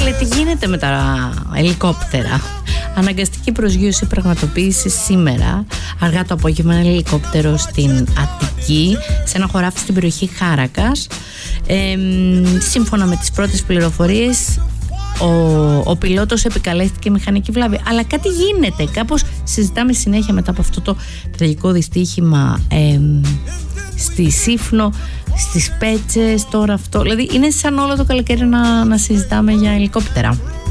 φίλε, τι γίνεται με τα ελικόπτερα? Αναγκαστική προσγείωση πραγματοποίηση σήμερα, αργά το απόγευμα, ένα ελικόπτερο στην Αττική, σε ένα χωράφι στην περιοχή Χάρακας. Σύμφωνα με τις πρώτες πληροφορίες, ο πιλότος επικαλέστηκε μηχανική βλάβη. Αλλά κάτι γίνεται, κάπως συζητάμε συνέχεια μετά από αυτό το τραγικό δυστύχημα στη Σύφνο, στις Πέτσες, τώρα αυτό. Δηλαδή είναι σαν όλο το καλοκαίρι να συζητάμε για ελικόπτερα.